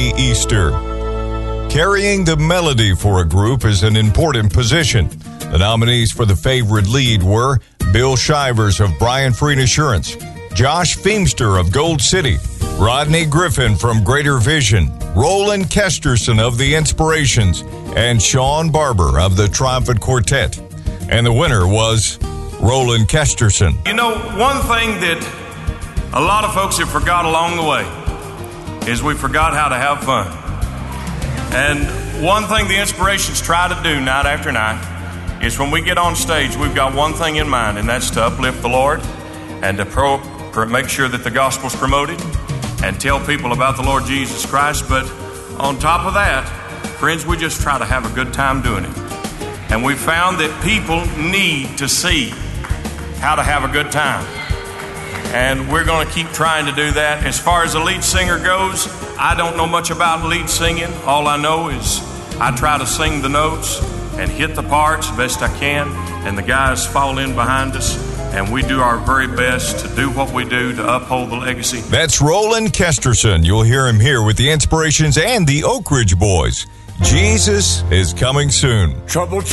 Happy Easter. Carrying the melody for a group is an important position. The nominees for the favorite lead were Bill Shivers of Brian Freed Assurance, Josh Feimster of Gold City, Rodney Griffin from Greater Vision, Roland Kesterson of The Inspirations, and Sean Barber of the Triumphant Quartet. And the winner was Roland Kesterson. You know, one thing that a lot of folks have forgot along the way is we forgot how to have fun. And one thing the Inspirations try to do night after night is when we get on stage, we've got one thing in mind, and that's to uplift the Lord and to make sure that the gospel's promoted and tell people about the Lord Jesus Christ. But on top of that, friends, we just try to have a good time doing it. And we found that people need to see how to have a good time. And we're going to keep trying to do that. As far as the lead singer goes, I don't know much about lead singing. All I know is I try to sing the notes and hit the parts best I can, and the guys fall in behind us, and we do our very best to do what we do to uphold the legacy. That's Roland Kesterson. You'll hear him here with the Inspirations and the Oak Ridge Boys. Jesus is coming soon. Trouble